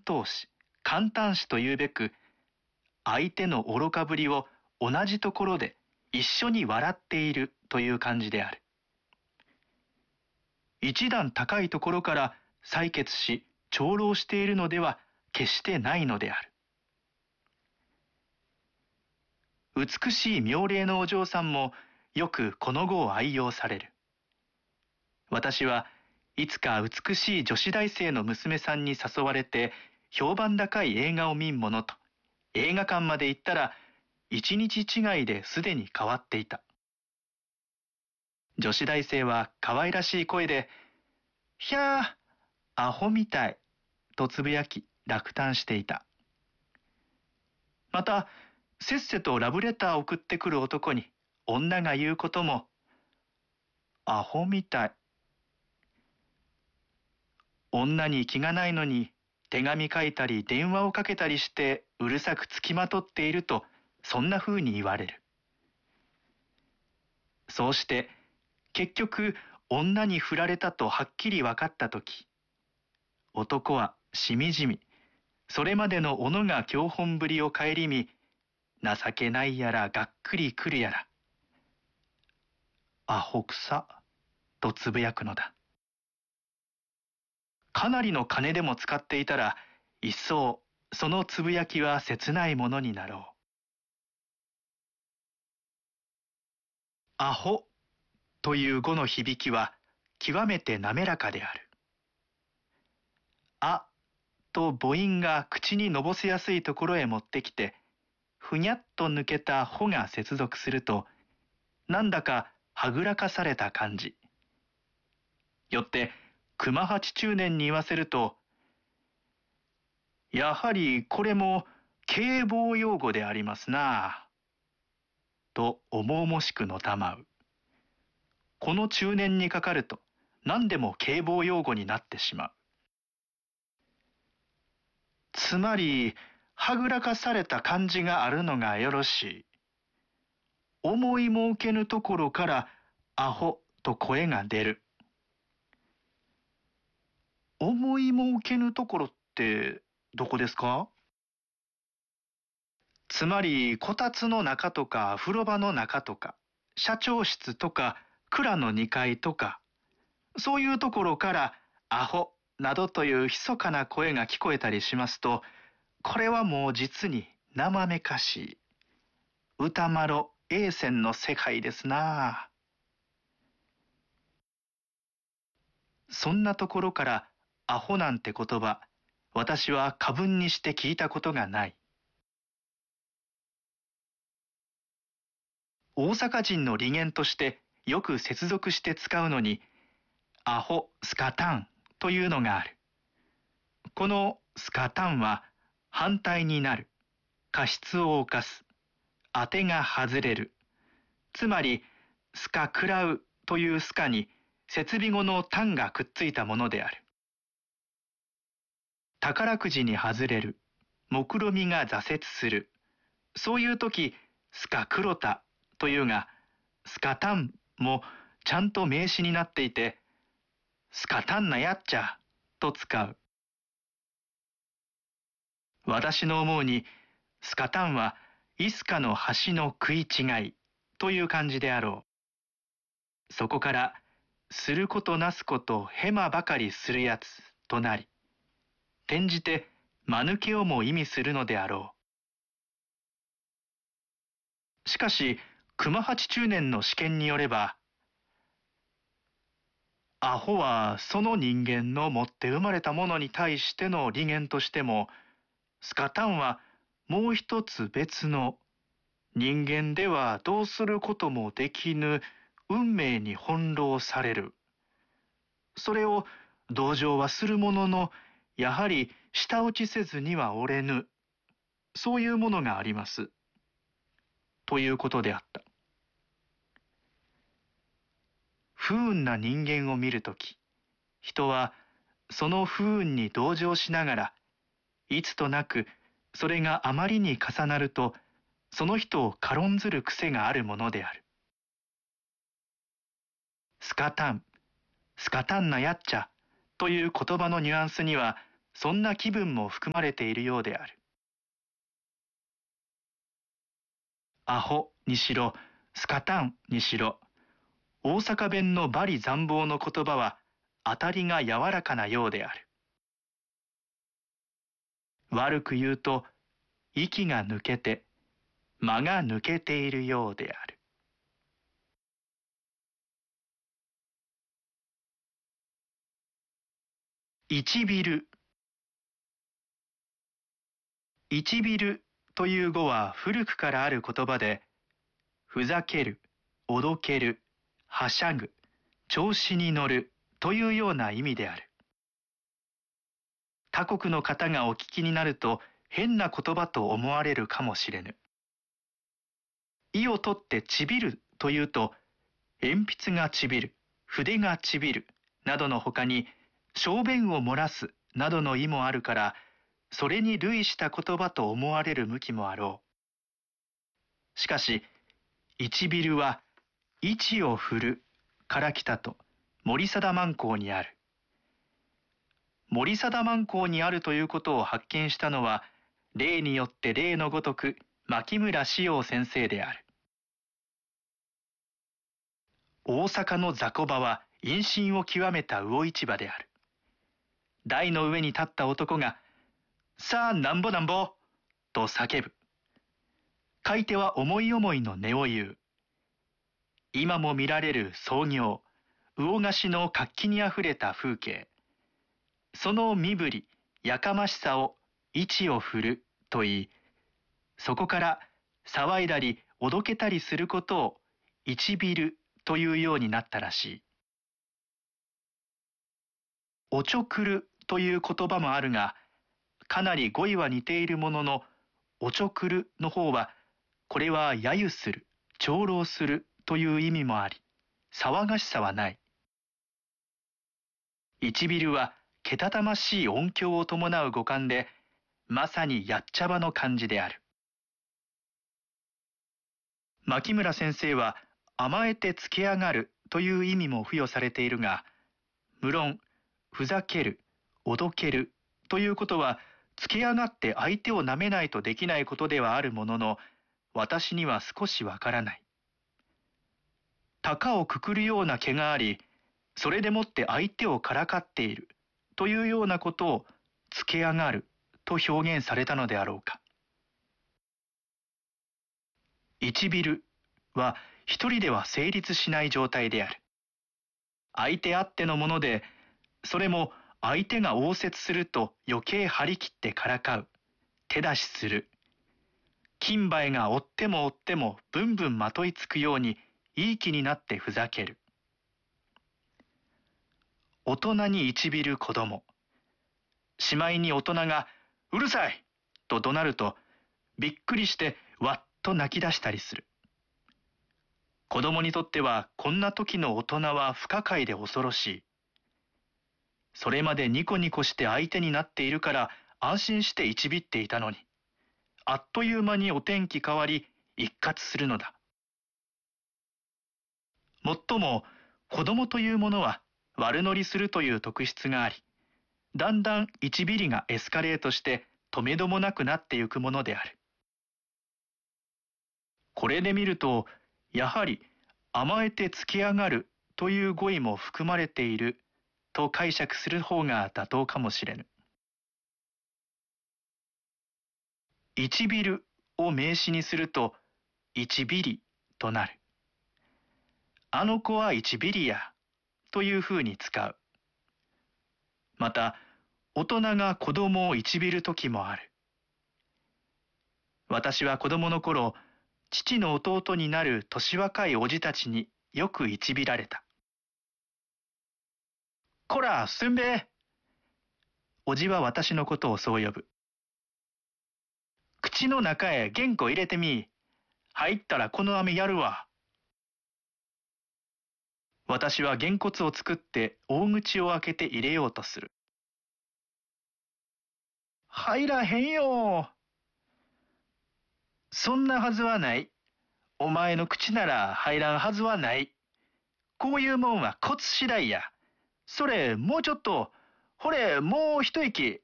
闘し、感嘆しというべく、相手の愚かぶりを同じところで一緒に笑っているという感じである。一段高いところから採血し長老しているのでは決してないのである。美しい妙齢のお嬢さんもよくこの語を愛用される。私はいつか美しい女子大生の娘さんに誘われて評判高い映画を見んものと映画館まで行ったら一日違いですでに変わっていた。女子大生は可愛らしい声で、ひゃー、アホみたい、とつぶやき落胆していた。また、せっせとラブレターを送ってくる男に女が言うことも、アホみたい。女に気がないのに手紙書いたり電話をかけたりしてうるさくつきまとっていると、そんな風に言われる。そうして結局女に振られたとはっきり分かったとき、男はしみじみそれまでの己が教本ぶりを顧み、情けないやらがっくりくるやら、アホくさとつぶやくのだ。かなりの金でも使っていたら一層そのつぶやきは切ないものになろう。アホという語の響きは極めて滑らかである。あと母音が口にのぼせやすいところへ持ってきて、ふにゃっと抜けたほが接続すると、なんだかはぐらかされた感じ。よって熊八中年に言わせると、やはりこれも敬望用語でありますなぁ、と重々しくのたまう。この中年にかかると何でも敬望用語になってしまう。つまりはぐらかされた感じがあるのがよろしい。思いも受けぬところからアホと声が出る。思いも受けぬところってどこですか？つまりこたつの中とか風呂場の中とか社長室とか蔵の2階とか、そういうところからアホなどという密かな声が聞こえたりしますと、これはもう実に生めかしい歌麿永泉の世界ですな。そんなところからアホなんて言葉、私は過分にして聞いたことがない。大阪人の利言としてよく接続して使うのに、アホスカタンというのがある。このスカタンは反対になる、過失を犯す、当てが外れる、つまりスカ食らうというスカに設備語のタンがくっついたものである。宝くじに外れる、目論みが挫折する、そういう時スカクロタというが、スカタンもちゃんと名詞になっていて、スカタンなやっちゃと使う。私の思うに、スカタンはイスカの橋の食い違いという感じであろう。そこからすることなすことヘマばかりするやつとなり、転じて間抜けをも意味するのであろう。しかし熊八中年の試験によれば、アホはその人間の持って生まれたものに対しての利言としても、スカタンはもう一つ別の人間ではどうすることもできぬ運命に翻弄される。それを同情はするものの、やはり舌打ちせずにはおれぬ。そういうものがあります。ということであった。不運な人間を見るとき、人はその不運に同情しながら、いつとなくそれがあまりに重なると、その人を軽んずる癖があるものである。スカタンなやっちゃという言葉のニュアンスにはそんな気分も含まれているようである。アホにしろ、スカタンにしろ、大阪弁の罵詈雑暴の言葉は当たりが柔らかなようである。悪く言うと、息が抜けて、間が抜けているようである。いびる。いびるという語は古くからある言葉で、ふざける、おどける、はしゃぐ、調子に乗るというような意味である。他国の方がお聞きになると変な言葉と思われるかもしれぬ。意をとってちびるというと、鉛筆がちびる、筆がちびるなどのほかに、小便を漏らすなどの意もあるから、それに類した言葉と思われる向きもあろう。しかし、いびるは、位置を振るから来たと、森貞万光にある。森貞万光にあるということを発見したのは、例によって例のごとく、牧村四葉先生である。大阪の雑魚場は陰森を極めた魚市場である。台の上に立った男が、さあなんぼなんぼと叫ぶ。買い手は思い思いの値を言う。今も見られる創業、魚河岸の活気にあふれた風景。その身振り、やかましさを位置を振ると言い、そこから騒いだりおどけたりすることをいびるというようになったらしい。おちょくるという言葉もあるが、かなり語彙は似ているものの、おちょくるの方は、これは揶揄する、長老するという意味もあり、騒がしさはない。いびるは、けたたましい音響を伴う語感で、まさにやっちゃ場の感じである。牧村先生は、甘えてつけ上がるという意味も付与されているが、無論、ふざける、おどけるということは、つけ上がって相手をなめないとできないことではあるものの、私には少しわからない。高をくくるような毛があり、それでもって相手をからかっているというようなことをつけ上がると表現されたのであろうか。いびるは一人では成立しない状態である。相手あってのもので、それも相手が応接すると余計張り切ってからかう、手出しする。金梅が追っても追ってもぶんぶんまといつくようにいい気になってふざける。大人にいびる子供。しまいに大人がうるさいと怒鳴ると、びっくりしてわっと泣き出したりする。子供にとってはこんな時の大人は不可解で恐ろしい。それまでニコニコして相手になっているから安心していびっていたのに、あっという間にお天気変わり一喝するのだ。もっとも子供というものは悪乗りするという特質があり、だんだんいびりがエスカレートして止めどもなくなってゆくものである。これで見ると、やはり甘えてつけ上がるという語彙も含まれていると解釈する方が妥当かもしれぬ。いびるを名詞にすると、いびりとなる。あの子はいびりやというふうに使う。また、大人が子供をいびる時もある。私は子供の頃、父の弟になる年若いおじたちによくいびられた。こら、すんべえ。おじは私のことをそう呼ぶ。口の中へげんこ入れてみ。入ったらこの飴やるわ。私はげんこつを作って大口を開けて入れようとする。入らへんよ。そんなはずはない。お前の口なら入らんはずはない。こういうもんはコツ次第や。それ、もうちょっと。ほれ、もう一息。